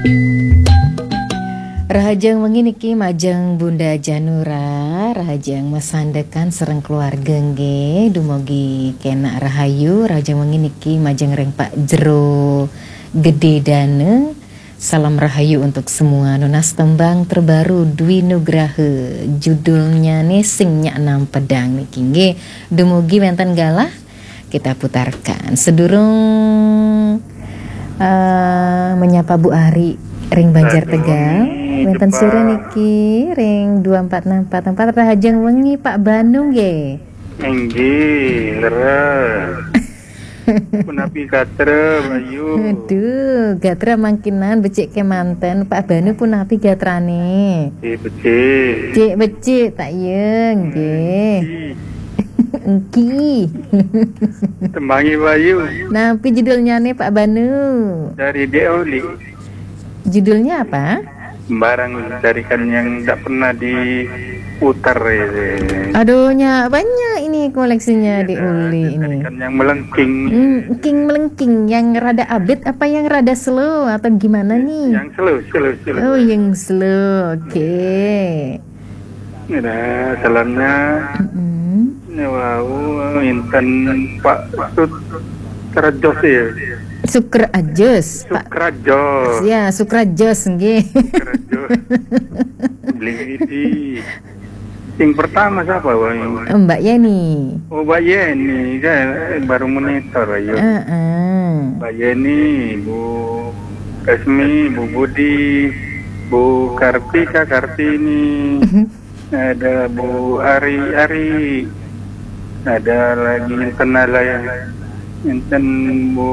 Rahajang wengi niki majeng Bunda Janura, rahajang mesandekan sereng keluarga nggih, dumugi kenak rahayu. Rahajang wengi niki majeng reng Pak Jero Gede Dane. Salam rahayu untuk semua. Nunas tembang terbaru Dwi Nugraha, judulnya nih Sing Nyak Nam Pedang niki nggih. Dumugi wenten galah kita putarkan. Sedurung menyapa Bu Ari ring Banjar Tegal. Wenten sore niki ring 2464 rahajeng wengi Pak Banu nggih. Nggih, leres. Punapi gatra Bayu. Aduh, gatra mangkinan becik ke manten Pak Banu punapi gatrane. Becik. Cik becik tak ye nggih. Engki. Tembangi Bayu. Napi judulnya nih Pak Banu? Dari Deoli. Judulnya apa? Barang darikan yang tidak pernah diputar ya. Aduhnya banyak ini koleksinya di Uli ini. Darikan yang melengking. King melengking yang rada abet apa yang rada slow atau gimana nih? Yang slow. Oh, yang slow. Oke. Nah, salamnya. Wow, intan Pak Sukrajos ya. Sukrajos, Pak. Sukrajos. Ya, Sukrajos nggih. Sukrajos. Beli ini. Yang pertama siapa, Bang? Mbak Yeni. Oh, Mbak Yeni kan baru monitor ayo. Mbak Yeni, Bu Kasmi, Bu Budi, Bu Kartika Kartini. Ada Bu Ari, ada lagi yang kenal lah ya, enten Bu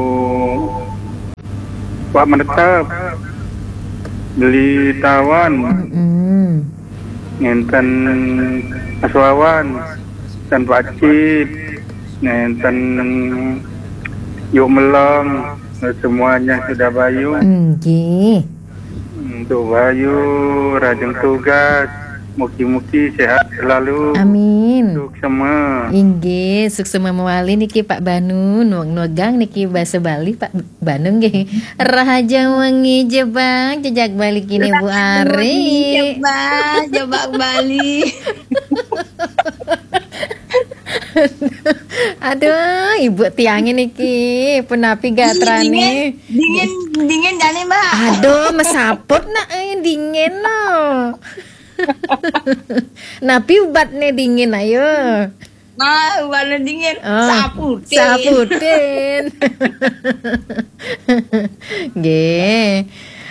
Pak Menetap, beli tawan, enten Aswawan, dan Pak Cip, enten Yuk Melong, semuanya sudah Bayu. Untuk Bayu, rajin tugas. Mugi-mugi sehat selalu. Amin. Untuk semua. Inggih, sukses mewali niki Pak Banu, nuang-nuagang niki bahasa Bali Pak Banu nggih. Rahajang wengi jebak jejak balik ini Bu Ari. Jebak Bali. Aduh, Ibu tiangin niki penapi gatrane. Dingin jane, Mbak. Aduh, mesaput nak dingin no. Napi ubatnya dingin ayo. Nah, ubatnya dingin. Saputin. Ge.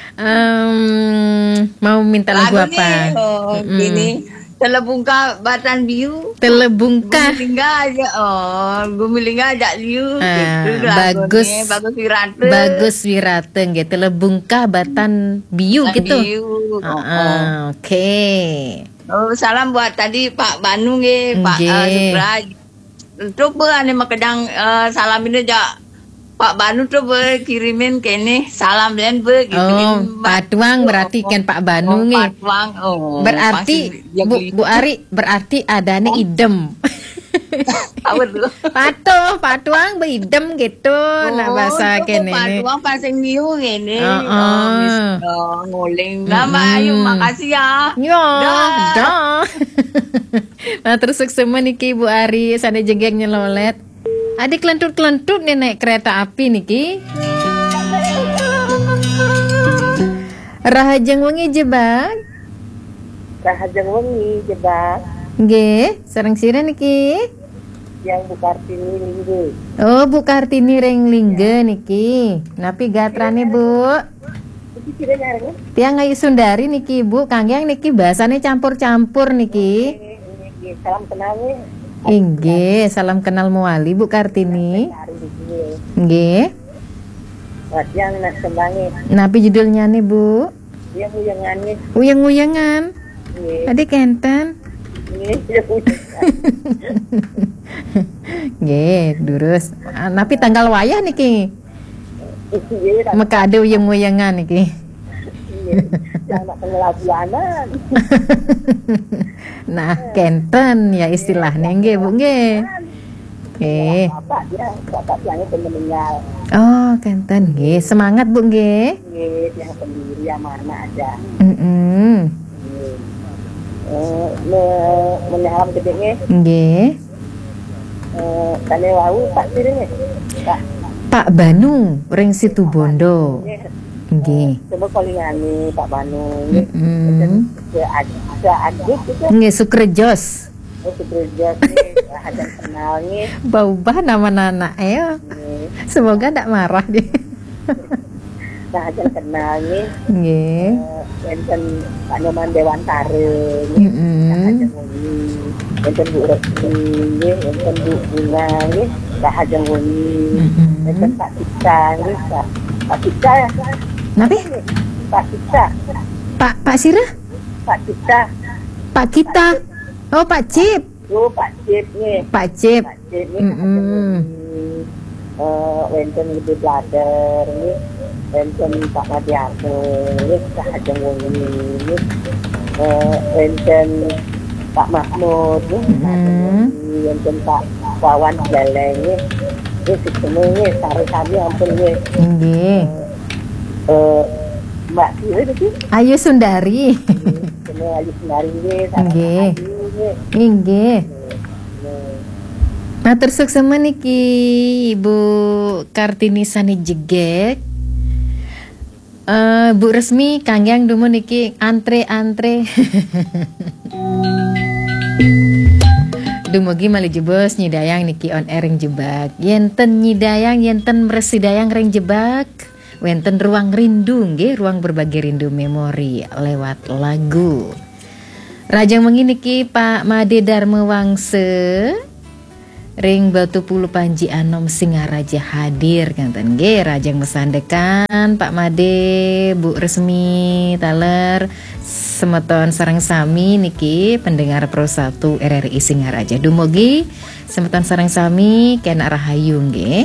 Mau minta lagu apa? Gini. Telebungka Batan Biu. Telebungka. Gumilinga ajak liu. Bagus. Bagus Wirate. Bagus Wirate nggih. Telebungka Batan Biu gitu. Oke. Oh, salam buat tadi Pak Banu nggih, Pak Sukraj. Coba ane makedang salam ini aja Pak Banu coba kirimin kene salam dan gitu. Patuang berarti kan Pak Banu nggih. Patuang. Berarti Bu Ari berarti adanya idem. Apa tuh? Patuang beidem gitu. Nah bahasa kene. Patuang pasang niu kene. Nguling. Nama ayo makasih ya. Dah. Nah terus sukses niki Bu Ari sana jegeng nyelolet. Adik kelentut-kelentut nih naik kereta api niki. Rahajeng wengi jebak. Nggih, sareng sira niki. Yang Bu Kartini Lingge. Oh, Bu Kartini reng Lingge niki. Napi gatrane, Bu? Tiang ayu Sundari niki, Bu. Kangyang niki bahasane campur-campur niki. Salam kenal nih. Inggih, salam kenal muali Bu Kartini. Nggih. Yang nak sembangi. Napi judulnya nih, Bu? Uyang-uyangannya. Uyang-uyangan. Adik enten. Nggih, durus. Napi tanggal wayah niki. Mekade uyang-uyangan niki. Anak pengelabuanan. Nah, kenten ya istilahnya nggih Bu nggih. Bapak yang meninggal. Oh, kanten nggih. Semangat Bu nggih. Nggih, yang sendiri sama anak aja. Menyalam gede Nggih. Kane wau Pak Sirih. Pak Banu ring Situbondo. Nggih. Coba kolingane Pak Banu. Adik itu. Nggih Sukrejos. Sukrejos ada kenal nih. Baubah nama anak ya. Semoga tidak marah dia. Nah, ada kenal nih. Nggih. Enten Pak Noman Dewantara nih. Ada ngoni. Enten Bu Resmi nih, enten Bu Bunga nih. Dah ada ngoni. Enten Pak Tika nih, Pak Tika ya. Nabi? Pak Tika. Pak Sirah? Pak Tika. Pak Kita. Oh, Pak Cip. Oh, Pak Cip nih. Pak Cip. Pak Cip nih. Wenten Gede Blader nih. Wenten Pak Madiarto nih. Dah ada ngoni nih. Wenten Pak Mahmud nih. Wenten Pak Wawan Jeleng nih. Ini sistemnya nih. Sari-sari ampun nih. Nggih. Mbak Siri itu Ayu Sundari. semua Ayu Sundari Nggih. Nggih. Nah, tersuk sama niki Ibu Kartini Sani Jegek. Bu Resmi Kangyang dumo niki antre. Dumugi mali jebos nyidayang niki on air ring jebak. Yenten nyidayang yenten meresidayang ring jebak. Wenten ruang rindu nggih, ruang berbagi rindu memori lewat lagu. Rajang menginiki Pak Made Dharma Wangse ring Batu Pulu Panji Anom Singaraja hadir kanten nggih. Rajang mesandekan Pak Made, Bu Resmi Taler semeton sareng sami niki pendengar Pro 1 RRI Singaraja. Dumugi semeton sareng sami kena rahayu nggih.